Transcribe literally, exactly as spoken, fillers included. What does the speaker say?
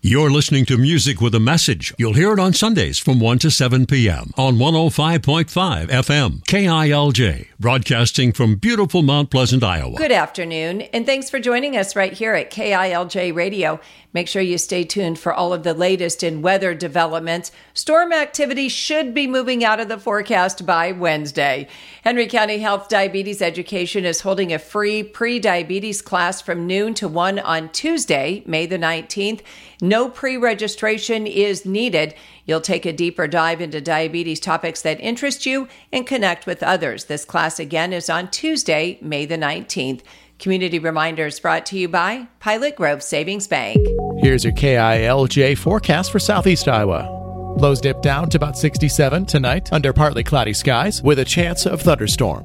You're listening to Music with a Message. You'll hear it on Sundays from one to seven p.m. on one oh five point five F M, K I L J, broadcasting from beautiful Mount Pleasant, Iowa. Good afternoon, and thanks for joining us right here at K I L J Radio. Make sure you stay tuned for all of the latest in weather developments. Storm activity should be moving out of the forecast by Wednesday. Henry County Health Diabetes Education is holding a free pre-diabetes class from noon to one on Tuesday, May the nineteenth. No pre-registration is needed. You'll take a deeper dive into diabetes topics that interest you and connect with others. This class again is on Tuesday, May the nineteenth. Community Reminders brought to you by Pilot Grove Savings Bank. Here's your K I L J forecast for Southeast Iowa. Lows dip down to about sixty-seven tonight under partly cloudy skies with a chance of thunderstorms.